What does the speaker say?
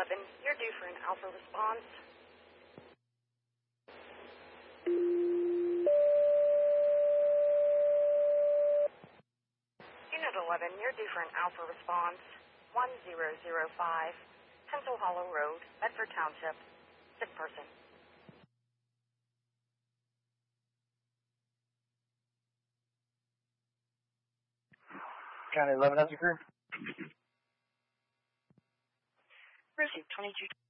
11, you're due for an alpha response. Unit 11, you're due for an alpha response. 1005, Pencil Hollow Road, Bedford Township. Sick person. County 11 has a crew. Received 22.